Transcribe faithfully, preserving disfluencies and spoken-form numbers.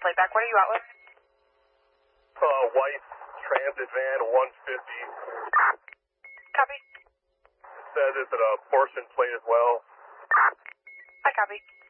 playback. What are you out with? Uh, white transit van, one fifty. Copy. Says it's at a portion plate as well. I copy.